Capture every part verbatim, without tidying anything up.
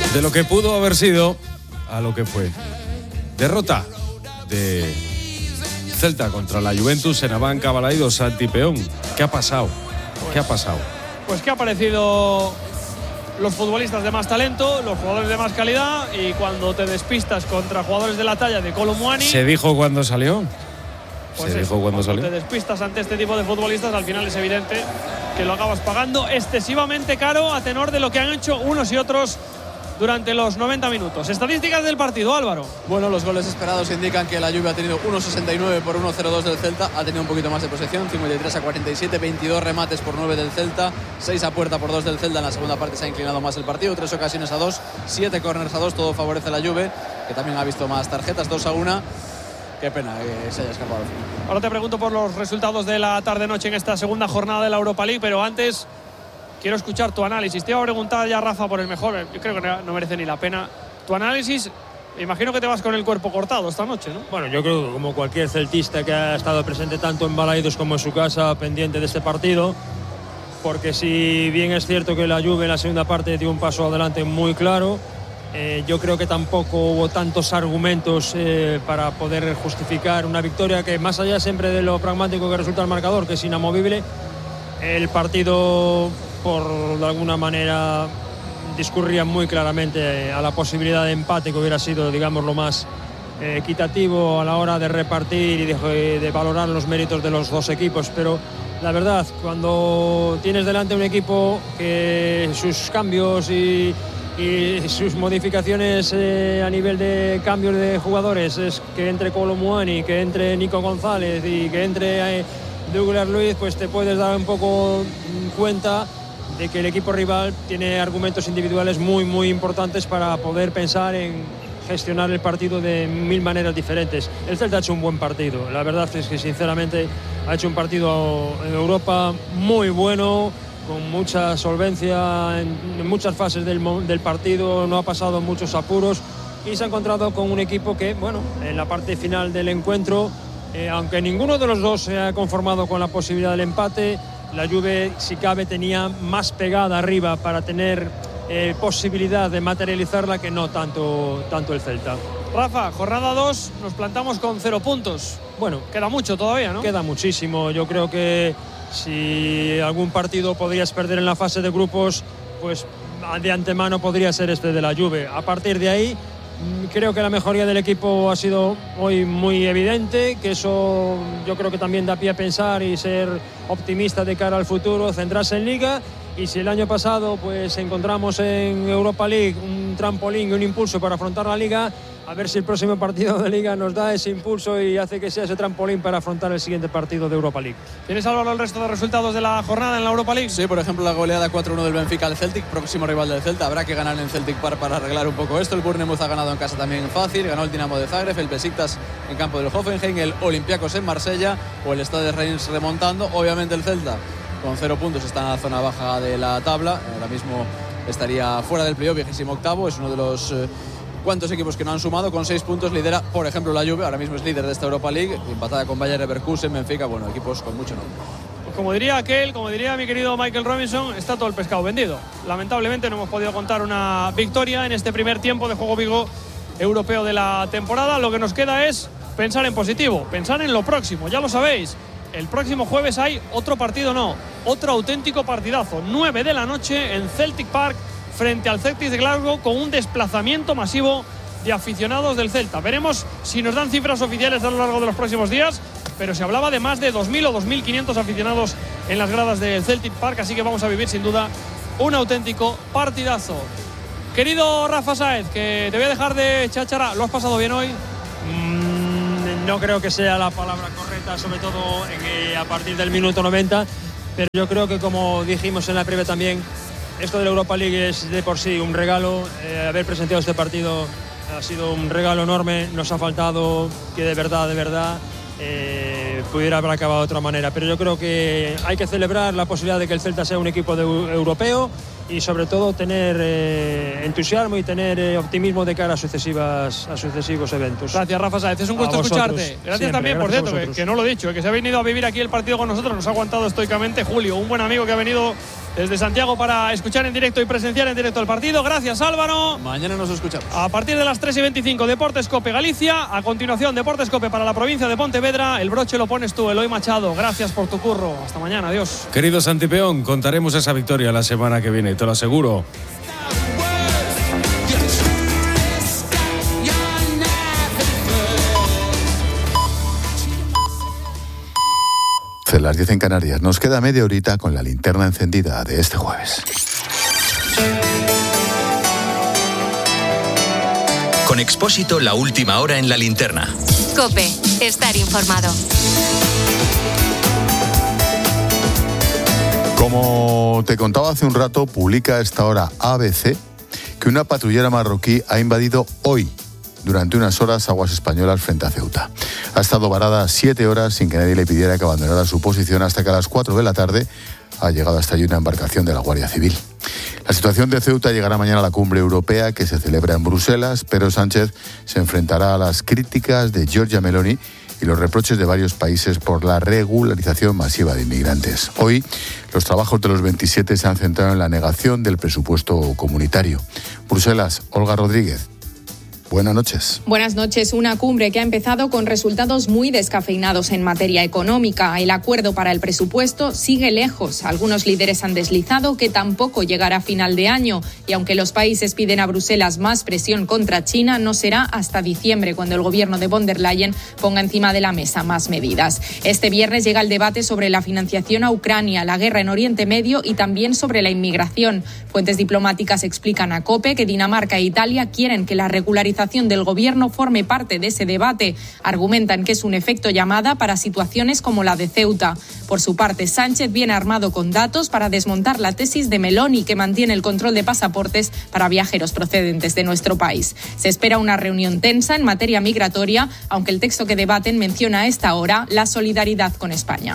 De lo que pudo haber sido a lo que fue. Derrota de Celta contra la Juventus en Abanca Balaidos, Santi Peón. ¿Qué ha pasado? ¿Qué ha pasado? Pues que ha aparecido los futbolistas de más talento, los jugadores de más calidad, y cuando te despistas contra jugadores de la talla de Kolo Muani… ¿Se dijo cuando salió? Pues Se eso, dijo cuando cuando salió. te despistas ante este tipo de futbolistas, al final es evidente que lo acabas pagando excesivamente caro a tenor de lo que han hecho unos y otros durante los noventa minutos. Estadísticas del partido, Álvaro. Bueno, los goles esperados indican que la Juve ha tenido uno sesenta y nueve por uno cero dos del Celta, ha tenido un poquito más de posesión, cincuenta y tres a cuarenta y siete, veintidós remates por nueve del Celta, seis a puerta por dos del Celta. En la segunda parte se ha inclinado más el partido, tres ocasiones a dos, siete córners a dos, todo favorece a la Juve, que también ha visto más tarjetas, dos a uno. Qué pena que se haya escapado. Ahora te pregunto por los resultados de la tarde-noche en esta segunda jornada de la Europa League, pero antes quiero escuchar tu análisis. Te iba a preguntar ya, Rafa, por el mejor. Yo creo que no merece ni la pena. Tu análisis, imagino que te vas con el cuerpo cortado esta noche, ¿no? Bueno, yo creo que como cualquier celtista que ha estado presente tanto en Balaidos como en su casa, pendiente de este partido, porque si bien es cierto que la Juve en la segunda parte dio un paso adelante muy claro, eh, yo creo que tampoco hubo tantos argumentos eh, para poder justificar una victoria que, más allá siempre de lo pragmático que resulta el marcador, que es inamovible, el partido por de alguna manera discurría muy claramente a la posibilidad de empate, que hubiera sido, digamos, lo más eh, equitativo a la hora de repartir y de, de valorar los méritos de los dos equipos. Pero la verdad, cuando tienes delante un equipo que sus cambios y, y sus modificaciones eh, a nivel de cambios de jugadores es que entre Kolo Muani, que entre Nico González y que entre eh, Douglas Luiz, pues te puedes dar un poco cuenta de que el equipo rival tiene argumentos individuales muy muy importantes para poder pensar en gestionar el partido de mil maneras diferentes. El Celta ha hecho un buen partido, la verdad es que sinceramente ha hecho un partido en Europa muy bueno, con mucha solvencia en, en muchas fases del, del partido, no ha pasado muchos apuros y se ha encontrado con un equipo que, bueno, en la parte final del encuentro, eh, aunque ninguno de los dos se ha conformado con la posibilidad del empate, la Juve, si cabe, tenía más pegada arriba para tener eh, posibilidad de materializarla que no tanto, tanto el Celta. Rafa, jornada dos, nos plantamos con cero puntos. Bueno, queda mucho todavía, ¿no? Queda muchísimo. Yo creo que si algún partido podrías perder en la fase de grupos, pues de antemano podría ser este de la Juve. A partir de ahí, creo que la mejoría del equipo ha sido hoy muy evidente, que eso yo creo que también da pie a pensar y ser optimista de cara al futuro, centrarse en Liga, y si el año pasado pues encontramos en Europa League un trampolín y un impulso para afrontar la Liga, a ver si el próximo partido de Liga nos da ese impulso y hace que sea ese trampolín para afrontar el siguiente partido de Europa League. ¿Tienes, Álvaro, el resto de resultados de la jornada en la Europa League? Sí, por ejemplo, la goleada cuatro uno del Benfica al Celtic, próximo rival del Celta. Habrá que ganar en Celtic Park para arreglar un poco esto. El Bournemouth ha ganado en casa también fácil, ganó el Dinamo de Zagreb, el Besiktas en campo del Hoffenheim, el Olympiacos en Marsella o el Stade Reims remontando. Obviamente el Celta con cero puntos está en la zona baja de la tabla, ahora mismo estaría fuera del playoff, vigésimo octavo, es uno de los eh, cuantos equipos que no han sumado. Con seis puntos lidera, por ejemplo, la Juve, ahora mismo es líder de esta Europa League, empatada con Bayer Leverkusen, Benfica, bueno, equipos con mucho nombre. Pues como diría aquel, como diría mi querido Michael Robinson, está todo el pescado vendido. Lamentablemente no hemos podido contar una victoria en este primer tiempo de juego Vigo europeo de la temporada. Lo que nos queda es pensar en positivo, pensar en lo próximo, ya lo sabéis. El próximo jueves hay otro partido, no, otro auténtico partidazo, nueve de la noche en Celtic Park frente al Celtic de Glasgow, con un desplazamiento masivo de aficionados del Celta. Veremos si nos dan cifras oficiales a lo largo de los próximos días, pero se hablaba de más de dos mil o dos mil quinientos aficionados en las gradas del Celtic Park, así que vamos a vivir sin duda un auténtico partidazo. Querido Rafa Sáez, que te voy a dejar de cháchara, ¿lo has pasado bien hoy? Mm. No creo que sea la palabra correcta, sobre todo en, eh, a partir del minuto noventa, pero yo creo que, como dijimos en la previa también, esto de la Europa League es de por sí un regalo. Eh, haber presentado este partido ha sido un regalo enorme. Nos ha faltado que de verdad, de verdad eh, pudiera haber acabado de otra manera, pero yo creo que hay que celebrar la posibilidad de que el Celta sea un equipo de, europeo, y sobre todo tener eh, entusiasmo y tener eh, optimismo de cara a sucesivas a sucesivos eventos. Gracias, Rafa Sáez, es un gusto escucharte. Gracias siempre, también, gracias por cierto, que, que no lo he dicho, que se ha venido a vivir aquí el partido con nosotros, nos ha aguantado estoicamente Julio, un buen amigo que ha venido desde Santiago para escuchar en directo y presenciar en directo el partido. Gracias, Álvaro. Mañana nos escuchamos. A partir de las tres y veinticinco, Deportes Cope Galicia. A continuación, Deportes Cope para la provincia de Pontevedra. El broche lo pones tú, Eloy Machado. Gracias por tu curro. Hasta mañana, adiós. Querido Santi Peón, contaremos esa victoria la semana que viene, te lo aseguro. Las diez en Canarias. Nos queda media horita con la linterna encendida de este jueves. Con Expósito, la última hora en la linterna. COPE, estar informado. Como te contaba hace un rato, publica a esta hora A B C que una patrullera marroquí ha invadido hoy, durante unas horas, aguas españolas frente a Ceuta. Ha estado varada siete horas sin que nadie le pidiera que abandonara su posición hasta que a las cuatro de la tarde ha llegado hasta allí una embarcación de la Guardia Civil. La situación de Ceuta llegará mañana a la cumbre europea que se celebra en Bruselas. Pedro Sánchez se enfrentará a las críticas de Giorgia Meloni y los reproches de varios países por la regularización masiva de inmigrantes. Hoy, los trabajos de los veintisiete se han centrado en la negación del presupuesto comunitario. Bruselas, Olga Rodríguez. Buenas noches. Buenas noches. Una cumbre que ha empezado con resultados muy descafeinados en materia económica. El acuerdo para el presupuesto sigue lejos. Algunos líderes han deslizado que tampoco llegará a final de año. Y aunque los países piden a Bruselas más presión contra China, no será hasta diciembre cuando el gobierno de von der Leyen ponga encima de la mesa más medidas. Este viernes llega el debate sobre la financiación a Ucrania, la guerra en Oriente Medio y también sobre la inmigración. Fuentes diplomáticas explican a COPE que Dinamarca e Italia quieren que la regularización del gobierno forme parte de ese debate. Argumentan que es un efecto llamada para situaciones como la de Ceuta. Por su parte, Sánchez viene armado con datos para desmontar la tesis de Meloni, que mantiene el control de pasaportes para viajeros procedentes de nuestro país. Se espera una reunión tensa en materia migratoria, aunque el texto que debaten menciona a esta hora la solidaridad con España.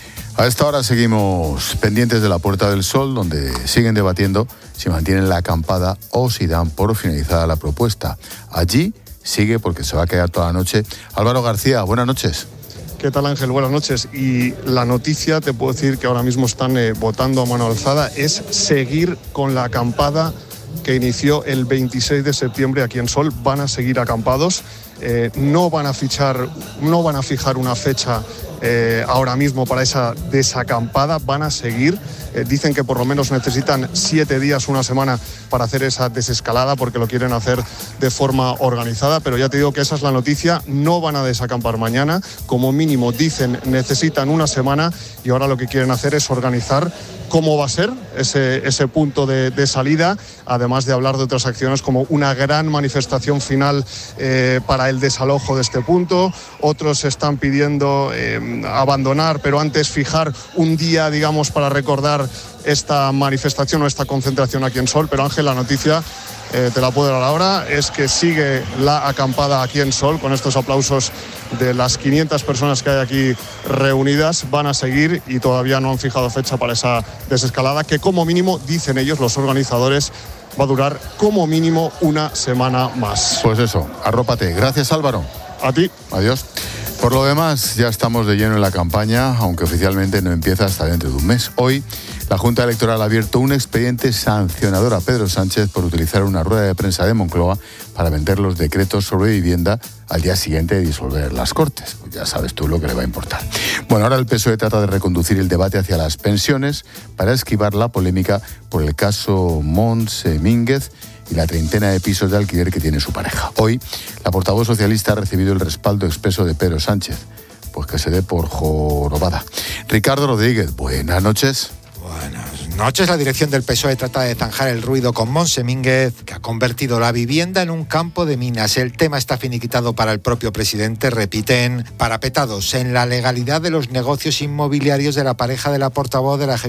A esta hora seguimos pendientes de la Puerta del Sol, donde siguen debatiendo si mantienen la acampada o si dan por finalizada la propuesta. Allí sigue porque se va a quedar toda la noche. Álvaro García, buenas noches. ¿Qué tal, Ángel? Buenas noches. Y la noticia, te puedo decir que ahora mismo están eh, votando a mano alzada, es seguir con la acampada que inició el veintiséis de septiembre aquí en Sol. Van a seguir acampados, eh, no van a fichar, no van a fijar una fecha Eh, ahora mismo para esa desacampada, van a seguir. Eh, dicen que por lo menos necesitan siete días, una semana para hacer esa desescalada porque lo quieren hacer de forma organizada, pero ya te digo que esa es la noticia, no van a desacampar mañana, como mínimo dicen necesitan una semana y ahora lo que quieren hacer es organizar cómo va a ser ese, ese punto de, de salida, además de hablar de otras acciones como una gran manifestación final eh, para el desalojo de este punto. Otros están pidiendo eh, abandonar, pero antes fijar un día, digamos, para recordar esta manifestación o esta concentración aquí en Sol. Pero Ángel, la noticia, eh, te la puedo dar ahora, es que sigue la acampada aquí en Sol con estos aplausos de las quinientas personas que hay aquí reunidas. Van a seguir y todavía no han fijado fecha para esa desescalada que como mínimo, dicen ellos, los organizadores, va a durar como mínimo una semana más. Pues eso, arrópate. Gracias, Álvaro. A ti. Adiós. Por lo demás, ya estamos de lleno en la campaña, aunque oficialmente no empieza hasta dentro de un mes. Hoy, la Junta Electoral ha abierto un expediente sancionador a Pedro Sánchez por utilizar una rueda de prensa de Moncloa para vender los decretos sobre vivienda al día siguiente de disolver las Cortes. Pues ya sabes tú lo que le va a importar. Bueno, ahora el P S O E trata de reconducir el debate hacia las pensiones para esquivar la polémica por el caso Montse Mínguez y la treintena de pisos de alquiler que tiene su pareja. Hoy, la portavoz socialista ha recibido el respaldo expreso de Pedro Sánchez, pues que se dé por jorobada. Ricardo Rodríguez, buenas noches. Buenas noches. La dirección del P S O E trata de zanjar el ruido con Montse Mínguez, que ha convertido la vivienda en un campo de minas. El tema está finiquitado para el propio presidente, repiten, parapetados en la legalidad de los negocios inmobiliarios de la pareja de la portavoz de la